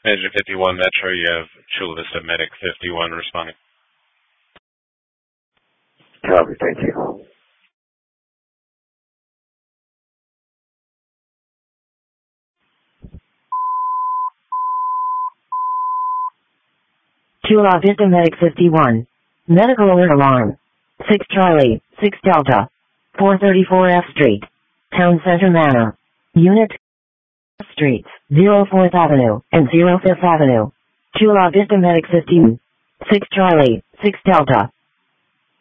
Manager 51 Metro, you have Chula Vista Medic 51 responding. Copy, thank you. Chula Vista Medic 51. Medical alert alarm. 6 Charlie, 6 Delta. 434 F Street. Town Center Manor. Unit Streets, 04th Avenue and 05th Avenue. Chula Vista Medic 15. 6 Charlie, 6 Delta.